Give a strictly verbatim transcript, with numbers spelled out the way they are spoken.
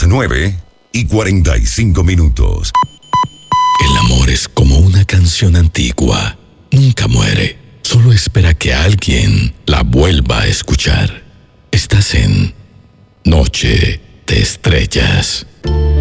nueve y cuarenta y cinco minutos. El amor es como una canción antigua. Nunca muere. Solo espera que alguien la vuelva a escuchar. Estás en Noche de Estrellas.